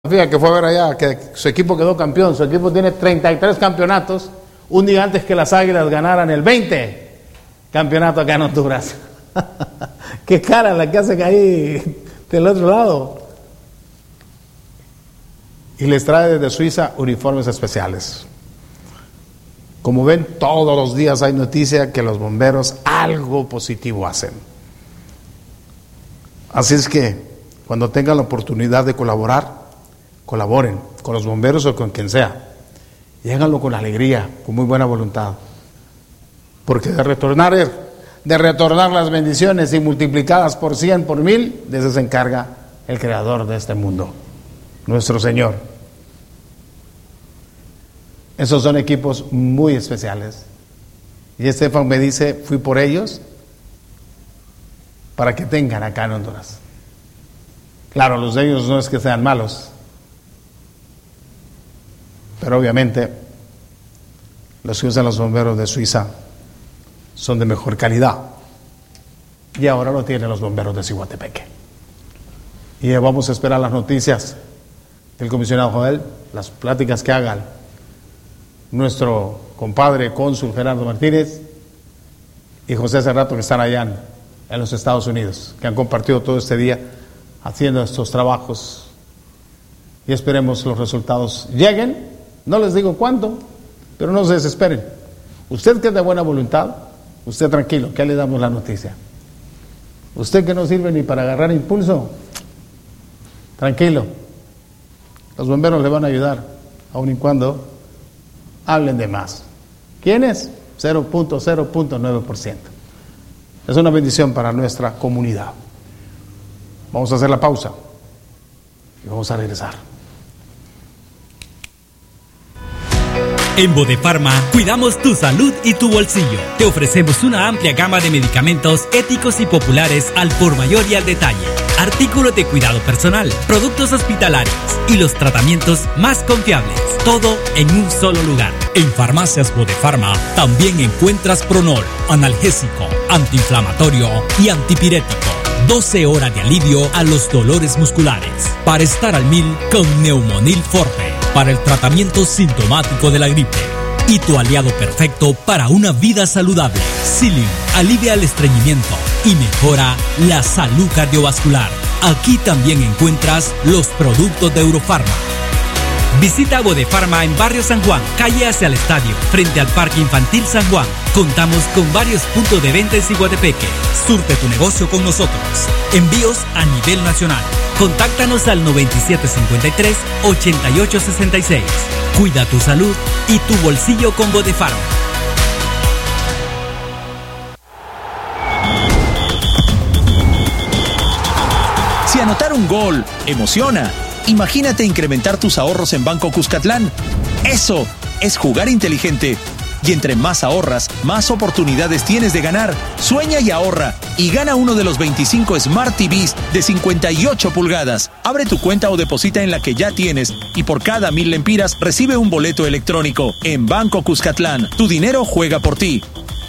Fíjate que fue a ver allá que su equipo quedó campeón. Su equipo tiene 33 campeonatos, un día antes que las Águilas ganaran el 20 campeonato acá en Honduras. Qué cara la que hacen ahí del otro lado. Y les trae desde Suiza uniformes especiales. Como ven, todos los días hay noticia que los bomberos algo positivo hacen. Así es que cuando tengan la oportunidad de colaborar, colaboren con los bomberos o con quien sea, y háganlo con alegría, con muy buena voluntad, porque de retornar las bendiciones y multiplicadas por 100, por 1000, de eso se encarga el creador de este mundo, nuestro Señor. Esos son equipos muy especiales, y Estefan me dice, fui por ellos para que tengan acá en Honduras. Claro, los de ellos no es que sean malos, pero obviamente los que usan los bomberos de Suiza son de mejor calidad. Y ahora lo tienen los bomberos de Ciguatepeque. Y vamos a esperar las noticias del comisionado Joel, las pláticas que hagan nuestro compadre cónsul Gerardo Martínez y José Cerrato, que están allá en los Estados Unidos, que han compartido todo este día haciendo estos trabajos. Y esperemos los resultados lleguen. No les digo cuándo, pero no se desesperen. Usted que es de buena voluntad, usted tranquilo, que le damos la noticia. Usted que no sirve ni para agarrar impulso, tranquilo. Los bomberos le van a ayudar, aun y cuando hablen de más. ¿Quiénes? 0.9%. Es una bendición para nuestra comunidad. Vamos a hacer la pausa y vamos a regresar. En Bodefarma cuidamos tu salud y tu bolsillo. Te ofrecemos una amplia gama de medicamentos éticos y populares al por mayor y al detalle. Artículos de cuidado personal, productos hospitalarios y los tratamientos más confiables. Todo en un solo lugar. En Farmacias Bodefarma también encuentras Pronol, analgésico, antiinflamatorio y antipirético. 12 horas de alivio a los dolores musculares. Para estar al 1000 con Neumonil Forte. Para el tratamiento sintomático de la gripe. Y tu aliado perfecto para una vida saludable. Psyllium alivia el estreñimiento y mejora la salud cardiovascular. Aquí también encuentras los productos de Eurofarma. Visita Bodefarma en Barrio San Juan, calle hacia el estadio, frente al Parque Infantil San Juan. Contamos con varios puntos de venta en Ciguatepeque. Surte tu negocio con nosotros. Envíos a nivel nacional. Contáctanos al 9753-8866. Cuida tu salud y tu bolsillo con Bodefarma. Si anotar un gol emociona, imagínate incrementar tus ahorros en Banco Cuscatlán. Eso es jugar inteligente. Y entre más ahorras, más oportunidades tienes de ganar. Sueña y ahorra y gana uno de los 25 Smart TVs de 58 pulgadas. Abre tu cuenta o deposita en la que ya tienes y por cada 1000 lempiras recibe un boleto electrónico. En Banco Cuscatlán, tu dinero juega por ti.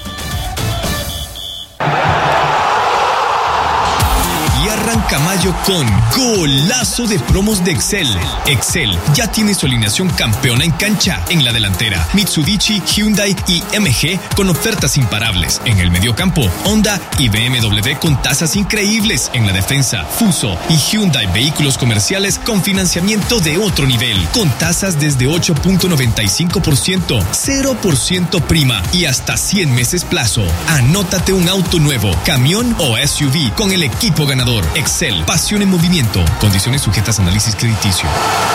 Mayo con golazo de promos de Excel. Excel ya tiene su alineación campeona en cancha. En la delantera, Mitsubishi, Hyundai y MG con ofertas imparables. En el mediocampo, Honda y BMW con tasas increíbles. En la defensa, Fuso y Hyundai vehículos comerciales con financiamiento de otro nivel. Con tasas desde 8.95%, 0% prima y hasta 100 meses plazo. Anótate un auto nuevo, camión o SUV con el equipo ganador. Excel, pasión en movimiento. Condiciones sujetas a análisis crediticio.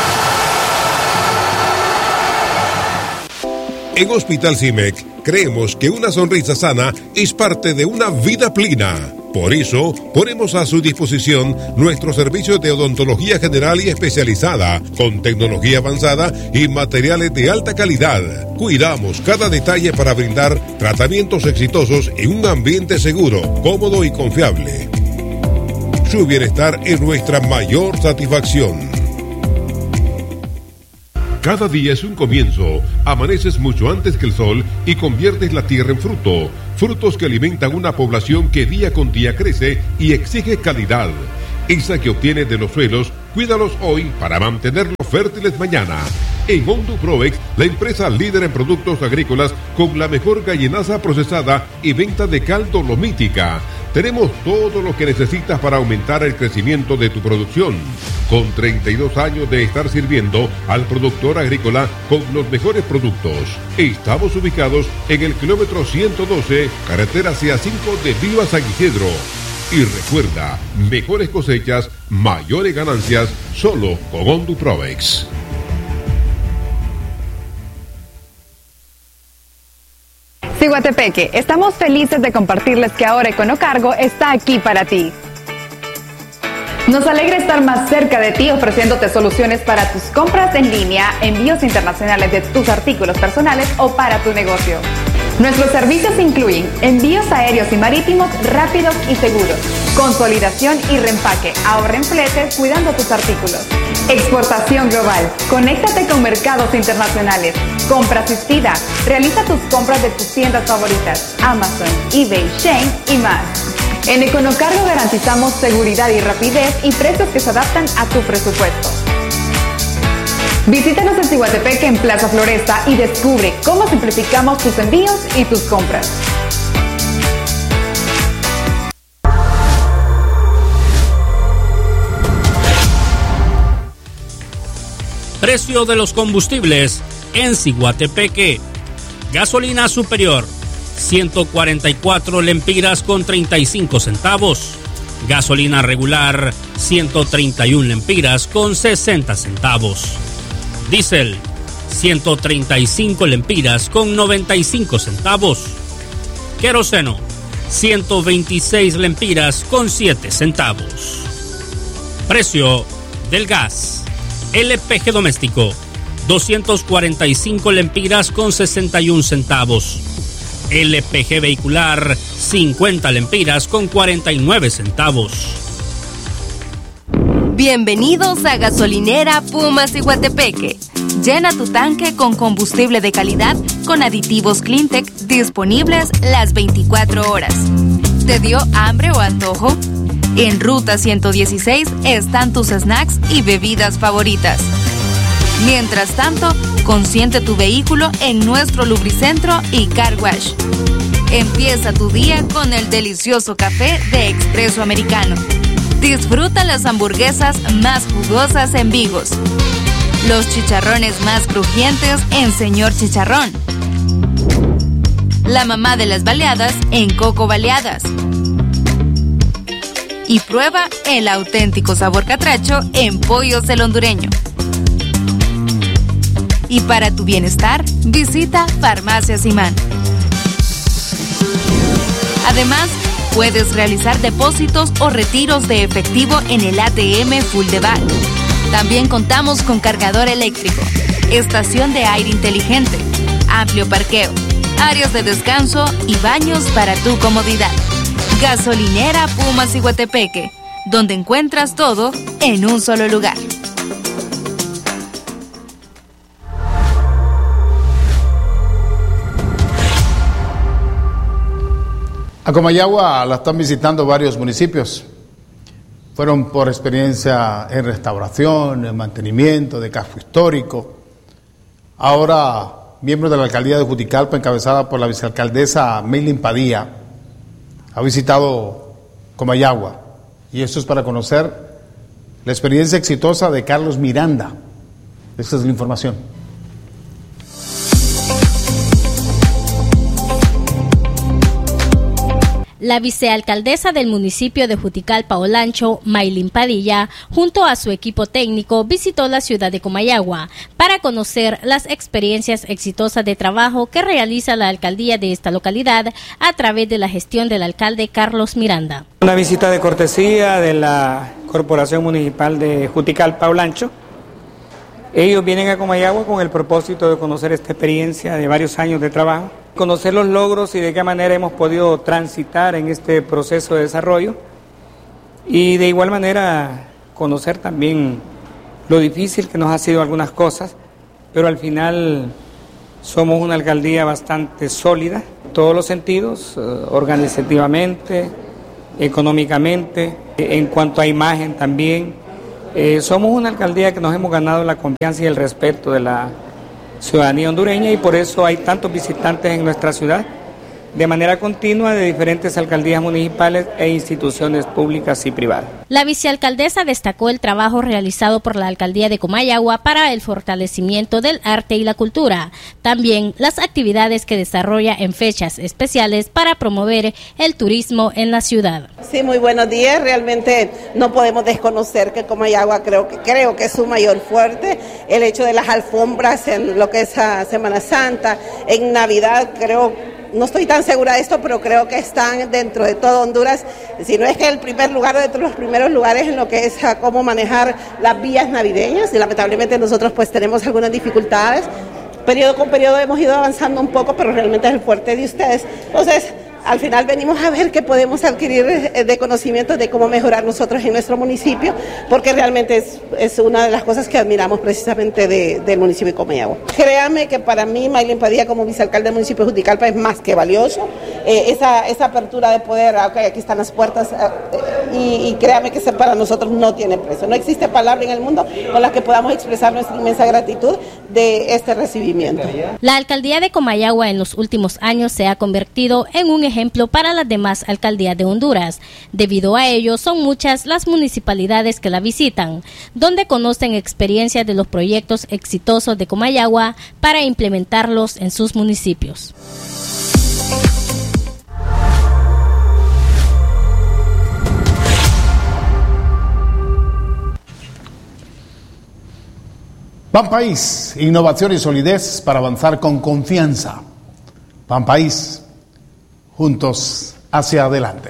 En Hospital CIMEC creemos que una sonrisa sana es parte de una vida plena. Por eso, ponemos a su disposición nuestros servicios de odontología general y especializada, con tecnología avanzada y materiales de alta calidad. Cuidamos cada detalle para brindar tratamientos exitosos en un ambiente seguro, cómodo y confiable. Su bienestar es nuestra mayor satisfacción. Cada día es un comienzo. Amaneces mucho antes que el sol y conviertes la tierra en fruto. Frutos que alimentan una población que día con día crece y exige calidad. Esa que obtienes de los suelos, cuídalos hoy para mantenerlos fértiles mañana. En Onduprovex, la empresa líder en productos agrícolas con la mejor gallinaza procesada y venta de caldo lomítica. Tenemos todo lo que necesitas para aumentar el crecimiento de tu producción. Con 32 años de estar sirviendo al productor agrícola con los mejores productos. Estamos ubicados en el kilómetro 112, carretera CA5 de Viva San Isidro. Y recuerda, mejores cosechas, mayores ganancias, solo con Onduprovex. Ciguatepeque, estamos felices de compartirles que ahora Econocargo está aquí para ti. Nos alegra estar más cerca de ti ofreciéndote soluciones para tus compras en línea, envíos internacionales de tus artículos personales o para tu negocio. Nuestros servicios incluyen envíos aéreos y marítimos rápidos y seguros, consolidación y reempaque, ahorra en fletes cuidando tus artículos. Exportación global, conéctate con mercados internacionales, compra asistida, realiza tus compras de tus tiendas favoritas, Amazon, eBay, Shein y más. En Econocargo garantizamos seguridad y rapidez y precios que se adaptan a tu presupuesto. Visítanos en Ciguatepeque en Plaza Floresta y descubre cómo simplificamos tus envíos y tus compras. Precio de los combustibles en Ciguatepeque. Gasolina superior, 144 lempiras con 35 centavos. Gasolina regular, 131 lempiras con 60 centavos. Diésel, 135 lempiras con 95 centavos. Queroseno, 126 lempiras con 7 centavos. Precio del gas. LPG doméstico, 245 lempiras con 61 centavos. LPG vehicular, 50 lempiras con 49 centavos. Bienvenidos a Gasolinera Puma Ciguatepeque. Llena tu tanque con combustible de calidad con aditivos Cleantech disponibles las 24 horas. ¿Te dio hambre o antojo? En Ruta 116 están tus snacks y bebidas favoritas. Mientras tanto, consiente tu vehículo en nuestro lubricentro y car wash. Empieza tu día con el delicioso café de Expreso Americano. Disfruta las hamburguesas más jugosas en Vigos. Los chicharrones más crujientes en Señor Chicharrón. La mamá de las baleadas en Coco Baleadas. Y prueba el auténtico sabor catracho en Pollos el Hondureño. Y para tu bienestar, visita Farmacia Simán. Además, puedes realizar depósitos o retiros de efectivo en el ATM Full de Val. También contamos con cargador eléctrico, estación de aire inteligente, amplio parqueo, áreas de descanso y baños para tu comodidad. Gasolinera Puma Ciguatepeque, donde encuentras todo en un solo lugar. A Comayagua la están visitando varios municipios. Fueron por experiencia en restauración, en mantenimiento de casco histórico. Ahora, miembros de la alcaldía de Juticalpa, encabezada por la vicealcaldesa Maylin Padilla, ha visitado Comayagua. Y esto es para conocer la experiencia exitosa de Carlos Miranda. Esta es la información. La vicealcaldesa del municipio de Juticalpa, Olancho, Maylin Padilla, junto a su equipo técnico, visitó la ciudad de Comayagua para conocer las experiencias exitosas de trabajo que realiza la alcaldía de esta localidad a través de la gestión del alcalde Carlos Miranda. Una visita de cortesía de la Corporación Municipal de Juticalpa, Olancho. Ellos vienen a Comayagua con el propósito de conocer esta experiencia de varios años de trabajo, conocer los logros y de qué manera hemos podido transitar en este proceso de desarrollo y de igual manera conocer también lo difícil que nos ha sido algunas cosas, pero al final somos una alcaldía bastante sólida en todos los sentidos, organizativamente, económicamente, en cuanto a imagen también. Somos una alcaldía que nos hemos ganado la confianza y el respeto de la ciudadanía hondureña y por eso hay tantos visitantes en nuestra ciudad de manera continua de diferentes alcaldías municipales e instituciones públicas y privadas. La vicealcaldesa destacó el trabajo realizado por la alcaldía de Comayagua para el fortalecimiento del arte y la cultura. También las actividades que desarrolla en fechas especiales para promover el turismo en la ciudad. Sí, muy buenos días. Realmente no podemos desconocer que Comayagua creo que es su mayor fuerte. El hecho de las alfombras en lo que es Semana Santa, en Navidad no estoy tan segura de esto, pero creo que están dentro de todo Honduras, si no es que el primer lugar, dentro de los primeros lugares en lo que es cómo manejar las vías navideñas, y lamentablemente nosotros pues tenemos algunas dificultades. Periodo con periodo hemos ido avanzando un poco, pero realmente es el fuerte de ustedes. Entonces, al final venimos a ver qué podemos adquirir de conocimientos de cómo mejorar nosotros en nuestro municipio, porque realmente es una de las cosas que admiramos precisamente del municipio de Comayagua. Créame que para mí, Maylin Padilla, como vicealcalde del municipio de Juticalpa, es más que valioso. Esa apertura de poder, aquí están las puertas, y créame que para nosotros no tiene precio. No existe palabra en el mundo con la que podamos expresar nuestra inmensa gratitud de este recibimiento. La alcaldía de Comayagua en los últimos años se ha convertido en un ejemplo para las demás alcaldías de Honduras. Debido a ello, son muchas las municipalidades que la visitan, donde conocen experiencias de los proyectos exitosos de Comayagua para implementarlos en sus municipios. País, innovación y solidez para avanzar con confianza. País, juntos hacia adelante.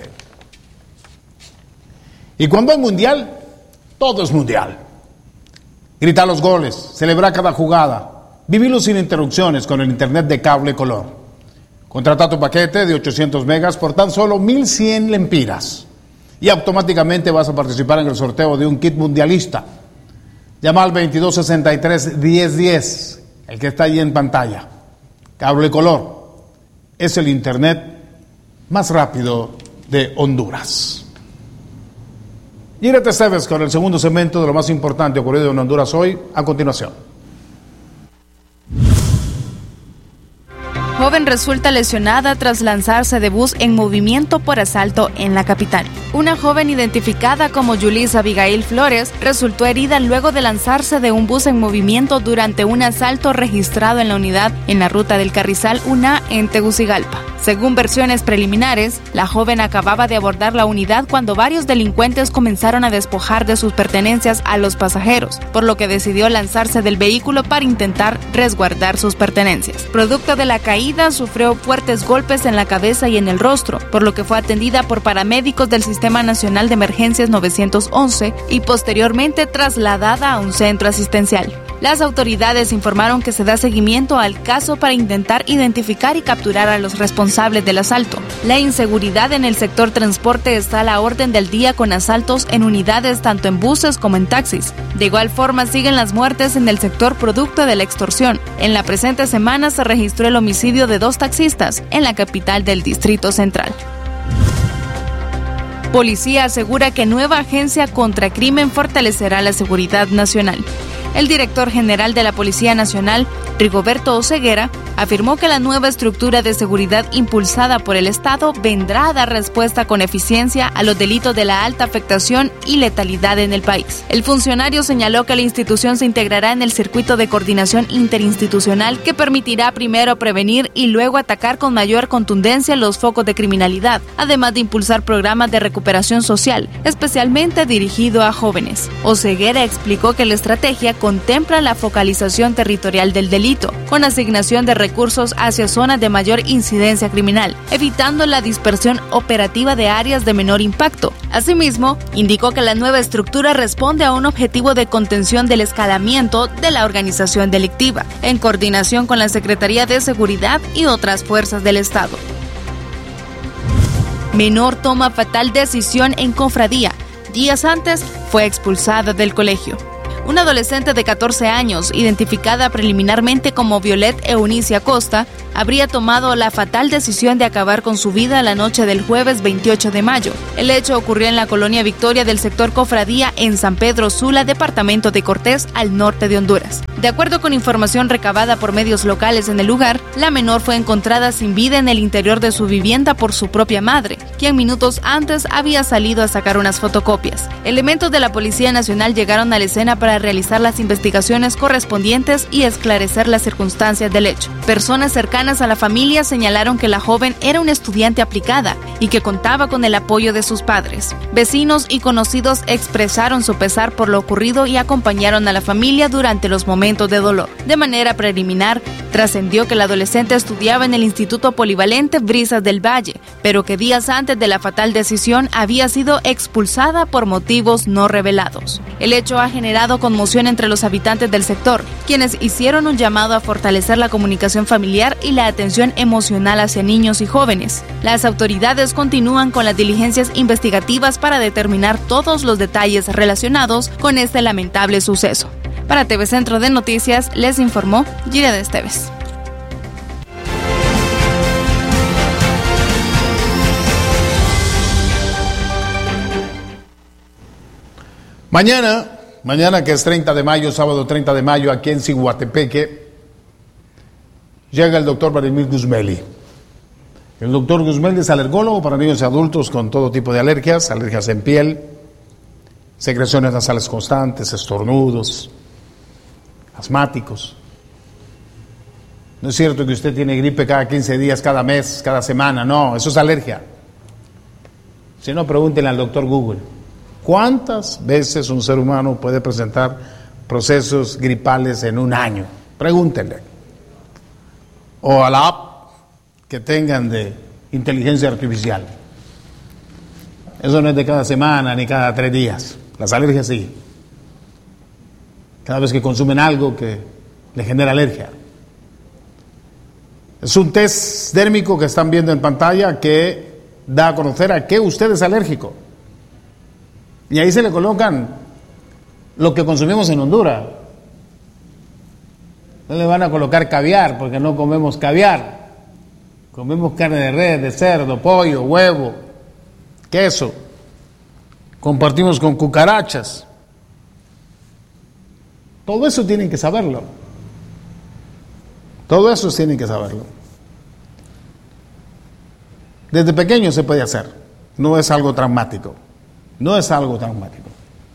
Y cuando hay mundial, todo es mundial. Gritar los goles, celebrar cada jugada, vivirlo sin interrupciones con el internet de cable color. Contrata tu paquete de 800 megas por tan solo 1,100 lempiras y automáticamente vas a participar en el sorteo de un kit mundialista. Llama al 2263-1010, el que está ahí en pantalla. Cable color es el internet más rápido de Honduras. Irete Esteves con el segundo segmento de lo más importante ocurrido en Honduras hoy, a continuación. Joven resulta lesionada tras lanzarse de bus en movimiento por asalto en la capital. Una joven identificada como Yulisa Abigail Flores resultó herida luego de lanzarse de un bus en movimiento durante un asalto registrado en la unidad en la ruta del Carrizal Una en Tegucigalpa. Según versiones preliminares, la joven acababa de abordar la unidad cuando varios delincuentes comenzaron a despojar de sus pertenencias a los pasajeros, por lo que decidió lanzarse del vehículo para intentar resguardar sus pertenencias. Producto de la caída, sufrió fuertes golpes en la cabeza y en el rostro, por lo que fue atendida por paramédicos del Sistema Nacional de Emergencias 911 y posteriormente trasladada a un centro asistencial. Las autoridades informaron que se da seguimiento al caso para intentar identificar y capturar a los responsables del asalto. La inseguridad en el sector transporte está a la orden del día con asaltos en unidades tanto en buses como en taxis. De igual forma siguen las muertes en el sector producto de la extorsión. En la presente semana se registró el homicidio de 2 taxistas en la capital del Distrito Central. Policía asegura que nueva agencia contra crimen fortalecerá la seguridad nacional. El director general de la Policía Nacional, Rigoberto Oseguera, afirmó que la nueva estructura de seguridad impulsada por el Estado vendrá a dar respuesta con eficiencia a los delitos de la alta afectación y letalidad en el país. El funcionario señaló que la institución se integrará en el circuito de coordinación interinstitucional que permitirá primero prevenir y luego atacar con mayor contundencia los focos de criminalidad, además de impulsar programas de recuperación social, especialmente dirigido a jóvenes. Oseguera explicó que la estrategia contempla la focalización territorial del delito, con asignación de recursos hacia zonas de mayor incidencia criminal, evitando la dispersión operativa de áreas de menor impacto. Asimismo, indicó que la nueva estructura responde a un objetivo de contención del escalamiento de la organización delictiva, en coordinación con la Secretaría de Seguridad y otras fuerzas del Estado. Menor toma fatal decisión en cofradía. Días antes fue expulsada del colegio. Una adolescente de 14 años, identificada preliminarmente como Violet Eunice Acosta, habría tomado la fatal decisión de acabar con su vida la noche del jueves 28 de mayo. El hecho ocurrió en la colonia Victoria del sector Cofradía en San Pedro Sula, departamento de Cortés, al norte de Honduras. De acuerdo con información recabada por medios locales en el lugar, la menor fue encontrada sin vida en el interior de su vivienda por su propia madre, quien minutos antes había salido a sacar unas fotocopias. Elementos de la Policía Nacional llegaron a la escena para realizar las investigaciones correspondientes y esclarecer las circunstancias del hecho. Personas cercanas a la familia señalaron que la joven era una estudiante aplicada y que contaba con el apoyo de sus padres. Vecinos y conocidos expresaron su pesar por lo ocurrido y acompañaron a la familia durante los momentos de dolor. De manera preliminar, trascendió que la adolescente estudiaba en el Instituto Polivalente Brisas del Valle, pero que días antes de la fatal decisión había sido expulsada por motivos no revelados. El hecho ha generado conmoción entre los habitantes del sector, quienes hicieron un llamado a fortalecer la comunicación familiar y la atención emocional hacia niños y jóvenes. Las autoridades continúan con las diligencias investigativas para determinar todos los detalles relacionados con este lamentable suceso. Para TV Centro de Noticias, les informó Gireda Esteves. Mañana que es 30 de mayo, sábado 30 de mayo, aquí en Ciguatepeque, llega el doctor Vladimir Guzmeli. El doctor Guzmeli es alergólogo para niños y adultos con todo tipo de alergias en piel, secreciones nasales constantes, estornudos, asmáticos. No es cierto que usted tiene gripe cada 15 días, cada mes, cada semana, no, eso es alergia. Si no, pregúntenle al doctor Google. ¿Cuántas veces un ser humano puede presentar procesos gripales en un año? Pregúntenle. O a la app que tengan de inteligencia artificial. Eso no es de cada semana ni cada 3 días. Las alergias sí. Cada vez que consumen algo que le genera alergia. Es un test dérmico que están viendo en pantalla que da a conocer a qué usted es alérgico. Y ahí se le colocan lo que consumimos en Honduras. No le van a colocar caviar porque no comemos caviar. Comemos carne de res, de cerdo, pollo, huevo, queso. Compartimos con cucarachas. Todo eso tienen que saberlo. Todo eso tienen que saberlo. Desde pequeño se puede hacer. No es algo traumático. No es algo traumático.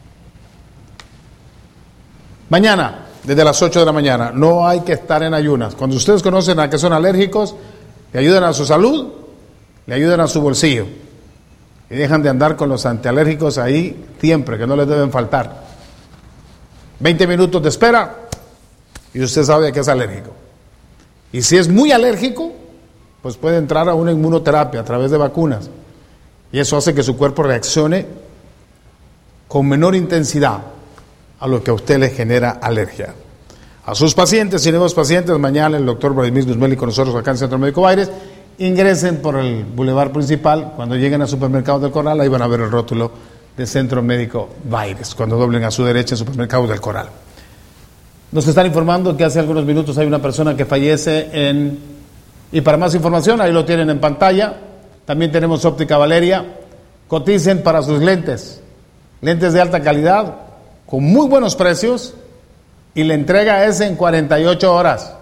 Mañana, desde las 8 de la mañana, no hay que estar en ayunas. Cuando ustedes conocen a que son alérgicos, le ayudan a su salud, le ayudan a su bolsillo. Y dejan de andar con los antialérgicos ahí siempre, que no les deben faltar. 20 minutos de espera y usted sabe que es alérgico. Y si es muy alérgico, pues puede entrar a una inmunoterapia a través de vacunas. Y eso hace que su cuerpo reaccione con menor intensidad a lo que a usted le genera alergia. A sus pacientes y nuevos pacientes, mañana el doctor Vladimir Guzmeli con nosotros acá en Centro Médico Baires, ingresen por el Boulevard Principal, cuando lleguen al Supermercado del Corral, ahí van a ver el rótulo de Centro Médico Baires, cuando doblen a su derecha en Supermercado del Corral. Nos están informando que hace algunos minutos hay una persona que fallece y para más información, ahí lo tienen en pantalla, también tenemos Óptica Valeria, coticen para sus lentes de alta calidad, con muy buenos precios, y la entrega es en 48 horas.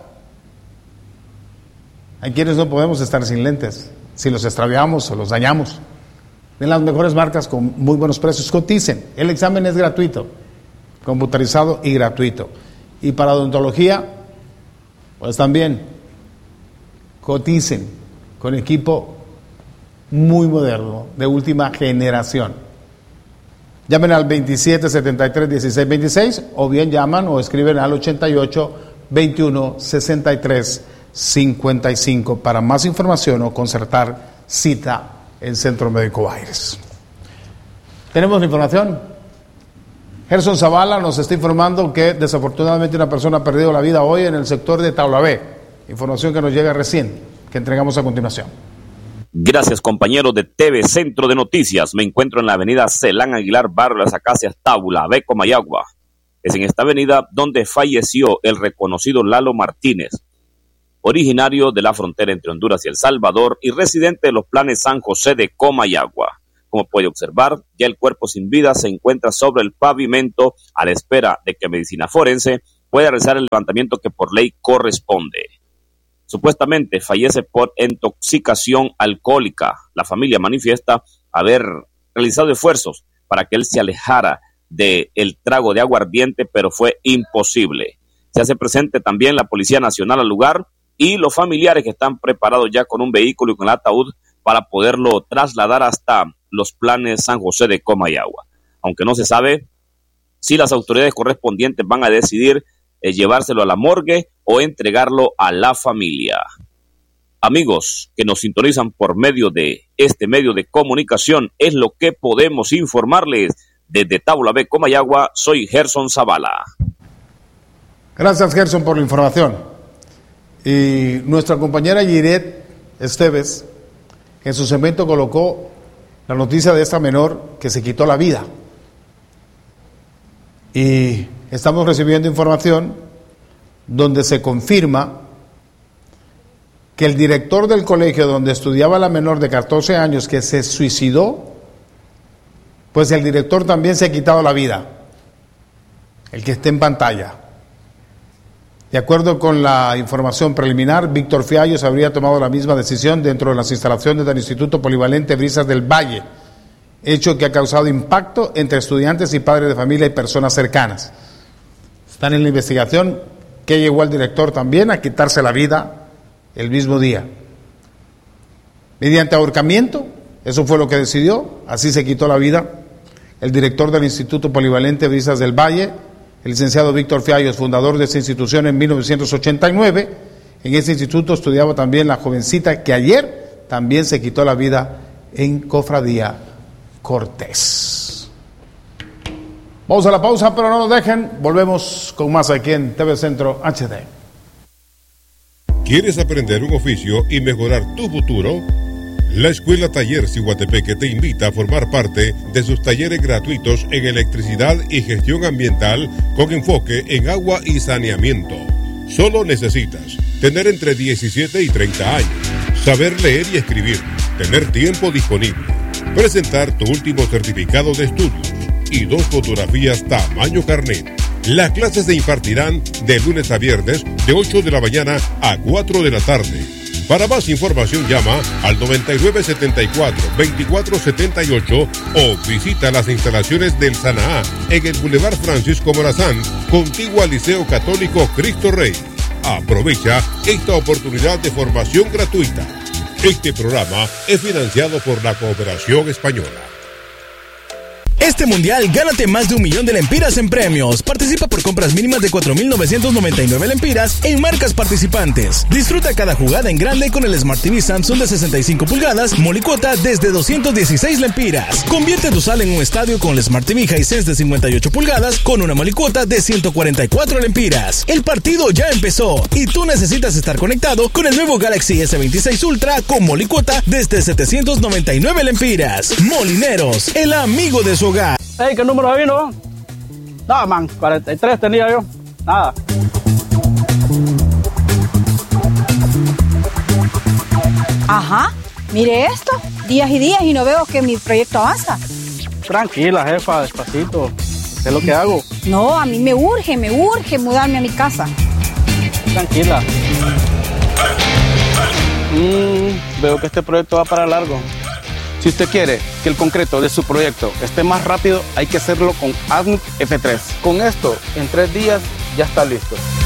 Hay quienes no podemos estar sin lentes, si los extraviamos o los dañamos. De las mejores marcas con muy buenos precios, coticen. El examen es gratuito, computarizado y gratuito. Y para odontología, pues también, coticen con equipo muy moderno, de última generación. Llamen al 2773-1626 o bien llaman o escriben al 88-21-63-55 para más información o concertar cita en Centro Médico Baires. ¿Tenemos la información? Gerson Zavala nos está informando que desafortunadamente una persona ha perdido la vida hoy en el sector de Taulabé. Información que nos llega recién, que entregamos a continuación. Gracias, compañeros de TV Centro de Noticias. Me encuentro en la avenida Celán Aguilar, barrio Las Acacias, Taulabé, Comayagua. Es en esta avenida donde falleció el reconocido Lalo Martínez, originario de la frontera entre Honduras y El Salvador y residente de los Planes San José de Comayagua. Como puede observar, ya el cuerpo sin vida se encuentra sobre el pavimento a la espera de que medicina forense pueda realizar el levantamiento que por ley corresponde. Supuestamente fallece por intoxicación alcohólica. La familia manifiesta haber realizado esfuerzos para que él se alejara del trago de aguardiente, pero fue imposible. Se hace presente también la Policía Nacional al lugar y los familiares que están preparados ya con un vehículo y con el ataúd para poderlo trasladar hasta los Planes San José de Comayagua. Aunque no se sabe si las autoridades correspondientes van a decidir llevárselo a la morgue o entregarlo a la familia. Amigos que nos sintonizan por medio de este medio de comunicación, es lo que podemos informarles. Desde Tabla B, Comayagua, soy Gerson Zavala. Gracias, Gerson, por la información. Y nuestra compañera Yiret Esteves, en su segmento colocó la noticia de esta menor que se quitó la vida. Y estamos recibiendo información donde se confirma que el director del colegio donde estudiaba la menor de 14 años que se suicidó, pues el director también se ha quitado la vida, el que está en pantalla. De acuerdo con la información preliminar, Víctor Fiallos habría tomado la misma decisión dentro de las instalaciones del Instituto Polivalente Brisas del Valle, hecho que ha causado impacto entre estudiantes y padres de familia y personas cercanas. Están en la investigación que llegó al director también a quitarse la vida el mismo día. Mediante ahorcamiento, eso fue lo que decidió, así se quitó la vida el director del Instituto Polivalente Brisas del Valle, el licenciado Víctor Fiallos, fundador de esa institución en 1989. En ese instituto estudiaba también la jovencita que ayer también se quitó la vida en Cofradía Cortés. Vamos a la pausa, pero no nos dejen, volvemos con más aquí en TV Centro HD. ¿Quieres aprender un oficio y mejorar tu futuro? La Escuela Taller Ciguatepeque te invita a formar parte de sus talleres gratuitos en electricidad y gestión ambiental con enfoque en agua y saneamiento. Solo necesitas tener entre 17 y 30 años, saber leer y escribir, tener tiempo disponible, presentar tu último certificado de estudios y 2 fotografías tamaño carnet. Las clases se impartirán de lunes a viernes de 8 de la mañana a 4 de la tarde. Para más información llama al 9974-2478 o visita las instalaciones del Sanaá en el Boulevard Francisco Morazán, contiguo al Liceo Católico Cristo Rey. Aprovecha esta oportunidad de formación gratuita. Este programa es financiado por la Cooperación Española. Este mundial, gánate más de 1 millón de lempiras en premios. Participa por compras mínimas de 4.999 lempiras en marcas participantes. Disfruta cada jugada en grande con el Smart TV Samsung de 65 pulgadas, Molicuota desde 216 lempiras. Convierte tu sala en un estadio con el Smart TV Hisense de 58 pulgadas con una Molicuota de 144 lempiras. El partido ya empezó y tú necesitas estar conectado con el nuevo Galaxy S26 Ultra con Molicuota desde 799 lempiras. Molineros, el amigo de su hogar. Hey, ¿qué número vino? No, man, 43 tenía yo. Nada. Ajá, mire esto. Días y días y no veo que mi proyecto avanza. Tranquila, jefa, despacito. ¿Qué es lo que hago? No, a mí me urge mudarme a mi casa. Tranquila. Veo que este proyecto va para largo. Si usted quiere que el concreto de su proyecto esté más rápido, hay que hacerlo con ADMIC F3. Con esto, en 3 días ya está listo.